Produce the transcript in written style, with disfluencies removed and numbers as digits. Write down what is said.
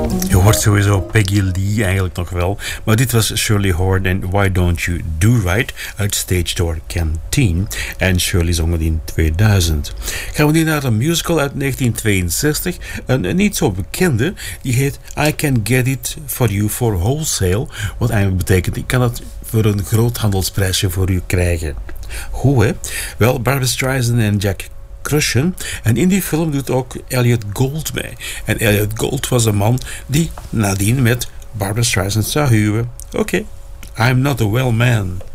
Je hoort sowieso Peggy Lee eigenlijk nog wel. Maar dit was Shirley Horn en Why Don't You Do Right uit Stage Door Canteen. En Shirley zong het in 2000. Gaan we nu naar een musical uit 1962. Een niet zo bekende. Die heet I Can Get It For You For Wholesale. Wat eigenlijk betekent, ik kan het voor een groothandelsprijsje voor u krijgen. Hoe hè? Wel, Barbra Streisand en Jack Crushen. En in die film doet ook Elliot Gould mee. En Elliot Gould was een man die nadien met Barbra Streisand zou huwen. Oké, I'm not a well man.